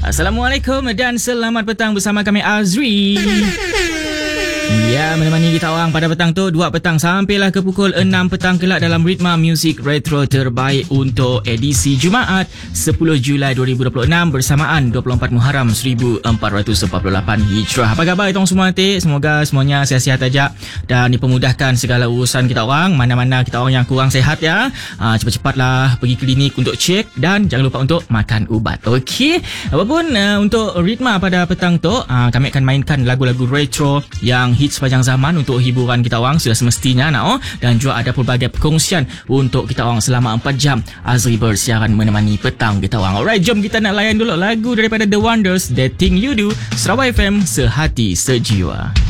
Assalamualaikum dan selamat petang bersama kami Azri. Ya, menemani kita orang pada petang tu 2 petang sampailah ke pukul 6 petang kelak dalam Ritma Music Retro terbaik untuk edisi Jumaat 10 Julai 2026 bersamaan 24 Muharram 1448 Hijrah. Apa khabar kita orang semua nanti? Semoga semuanya sihat-sihat aja dan dipermudahkan segala urusan kita orang. Mana-mana kita orang yang kurang sihat ya, cepat-cepatlah pergi klinik untuk cek dan jangan lupa untuk makan ubat. Okey. Apapun untuk Ritma pada petang tu, kami akan mainkan lagu-lagu retro yang hits sepanjang zaman untuk hiburan kita orang sudah semestinya dan juga ada pelbagai perkongsian untuk kita orang selama 4 jam Azri bersiaran menemani petang kita orang. Alright, jom kita nak layan dulu lagu daripada The Wonders, That Thing You Do, Sarawak FM, sehati sejiwa.